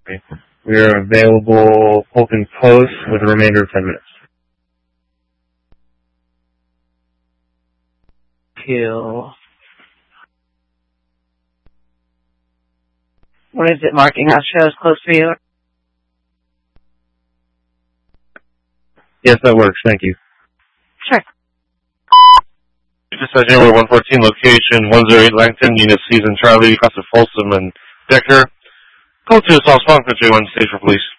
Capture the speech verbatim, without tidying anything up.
We are available Fulton Post with a remainder of ten minutes. Kill. What is it marking? House shows close for you? Yes, that works. Thank you. Sure. Dispatch January one fourteen, location one oh eight Langton, unit Season Charlie, across of Folsom and Decker. Code to South Spawn Country, one stage for police.